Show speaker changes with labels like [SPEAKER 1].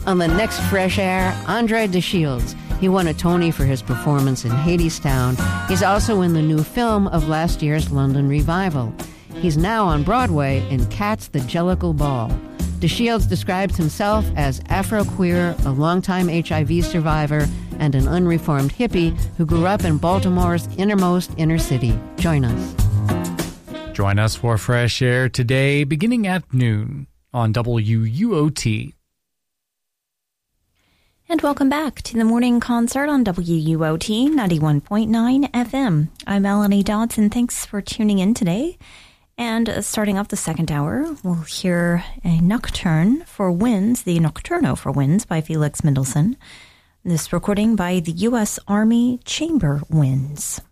[SPEAKER 1] On the next Fresh Air, Andre DeShields. He won a Tony for his performance in Hadestown. He's also in the new film of last year's London revival. He's now on Broadway in Cats the Jellicle Ball. DeShields describes himself as Afro-queer, a longtime HIV survivor, and an unreformed hippie who grew up in Baltimore's innermost inner city. Join us.
[SPEAKER 2] Join us for Fresh Air today, beginning at noon on WUOT.
[SPEAKER 3] And welcome back to the morning concert on WUOT 91.9 FM. I'm Melanie Dodson. Thanks for tuning in today. And starting off the second hour, we'll hear a Nocturne for Winds, the Nocturno for Winds by Felix Mendelssohn. This recording by the U.S. Army Chamber Winds.